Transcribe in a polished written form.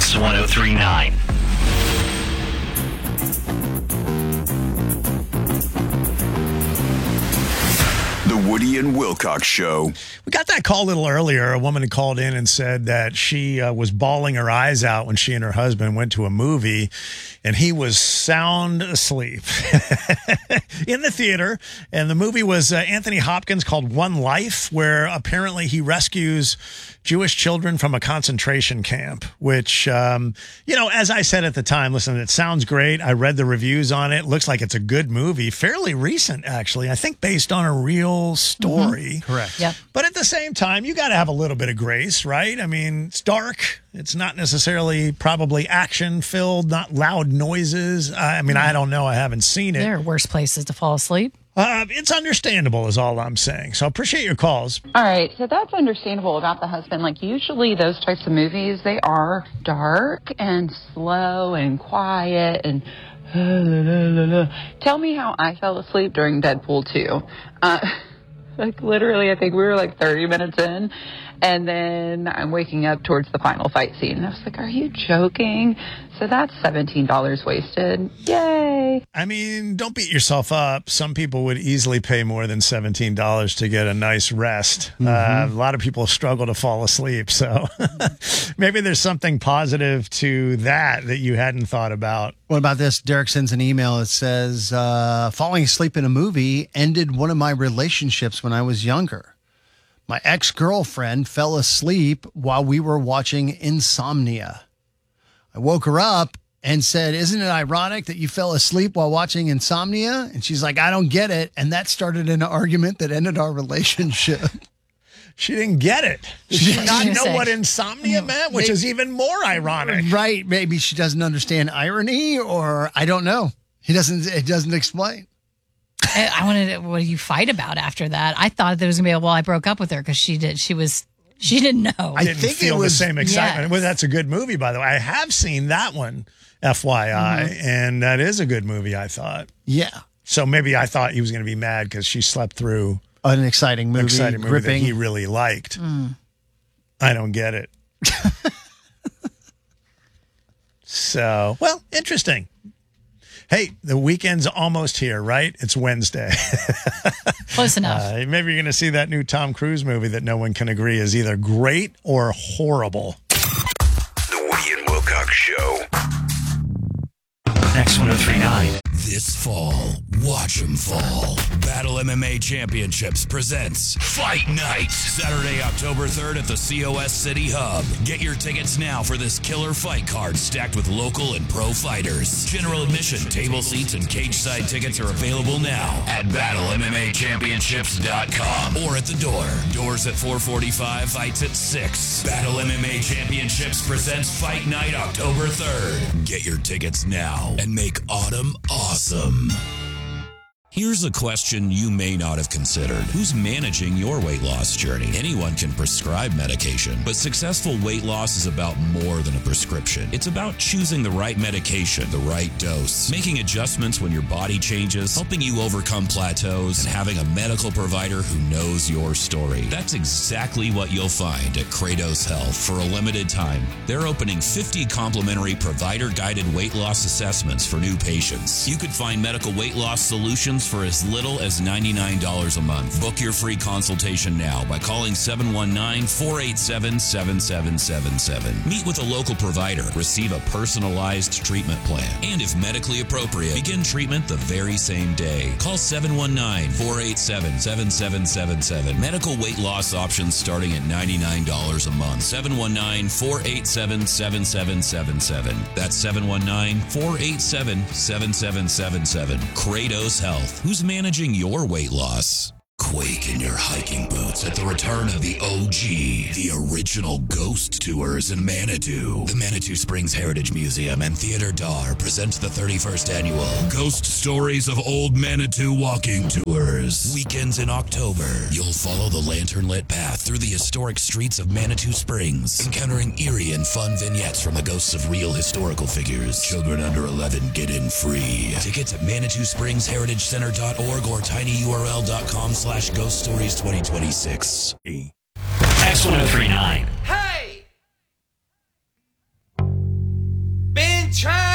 X1039. The Woody and Wilcox Show. We got that call a little earlier. A woman had called in and said that she was bawling her eyes out when she and her husband went to a movie, and he was sound asleep in the theater. And the movie was Anthony Hopkins called One Life, where apparently he rescues Jewish children from a concentration camp, which, as I said at the time, listen, it sounds great. I read the reviews on it. Looks like it's a good movie. Fairly recent, actually. I think based on a real story. Correct. Yep. But at the same time, you got to have a little bit of grace, right? I mean, it's dark. It's not necessarily probably action-filled, not loud noises. I don't know. I haven't seen it. There are worse places to fall asleep. It's understandable is all I'm saying. So I appreciate your calls. All right, so that's understandable about the husband. Like, usually those types of movies, they are dark and slow and quiet and Tell me how I fell asleep during Deadpool 2. Literally, I think we were 30 minutes in, and then I'm waking up towards the final fight scene. And I was like, are you joking? So that's $17 wasted. Yay. I mean, don't beat yourself up. Some people would easily pay more than $17 to get a nice rest. A lot of people struggle to fall asleep. So maybe there's something positive to that you hadn't thought about. What about this? Derek sends an email that says, falling asleep in a movie ended one of my relationships when I was younger. My ex-girlfriend fell asleep while we were watching Insomnia. I woke her up and said, isn't it ironic that you fell asleep while watching Insomnia? And she's like, I don't get it. And that started an argument that ended our relationship. She didn't get it. She did not know what insomnia meant, which is even more ironic. Right. Maybe she doesn't understand irony, or I don't know. It doesn't explain. I wanted to, what do you fight about after that? I thought there was going to be I broke up with her because she didn't know. I didn't feel the same excitement. Yes. Well, that's a good movie, by the way. I have seen that one, FYI, and that is a good movie, I thought. Yeah. So maybe I thought he was going to be mad because she slept through an exciting movie that he really liked. I don't get it. So, well, interesting. Hey, the weekend's almost here, right? It's Wednesday. Close enough. Maybe you're going to see that new Tom Cruise movie that no one can agree is either great or horrible. The Woody and Wilcox Show. X1039. This fall, watch 'em fall. Battle MMA Championships presents Fight Night, Saturday, October 3rd at the COS City Hub. Get your tickets now for this killer fight card stacked with local and pro fighters. General admission, table seats, and cage side tickets are available now at BattleMMAChampionships.com or at the door. Doors at 4:45, fights at 6. Battle MMA Championships presents Fight Night, October 3rd. Get your tickets now and make autumn awesome. Here's a question you may not have considered. Who's managing your weight loss journey? Anyone can prescribe medication, but successful weight loss is about more than a prescription. It's about choosing the right medication, the right dose, making adjustments when your body changes, helping you overcome plateaus, and having a medical provider who knows your story. That's exactly what you'll find at Kratos Health. For a limited time, they're opening 50 complimentary provider-guided weight loss assessments for new patients. You could find medical weight loss solutions for as little as $99 a month. Book your free consultation now by calling 719-487-7777. Meet with a local provider. Receive a personalized treatment plan. And if medically appropriate, begin treatment the very same day. Call 719-487-7777. Medical weight loss options starting at $99 a month. 719-487-7777. That's 719-487-7777. Kratos Health. Who's managing your weight loss? Quake in your hiking boots at the return of the OG, the original Ghost Tours in Manitou. The Manitou Springs Heritage Museum and Theater Dar present the 31st annual Ghost Stories of Old Manitou Walking Tours. Weekends in October, you'll follow the lantern-lit path through the historic streets of Manitou Springs, encountering eerie and fun vignettes from the ghosts of real historical figures. Children under 11 get in free. Tickets at ManitouSpringsHeritageCenter.org or tinyurl.com/Ghost Stories 2026. X1039. Hey! ain't trying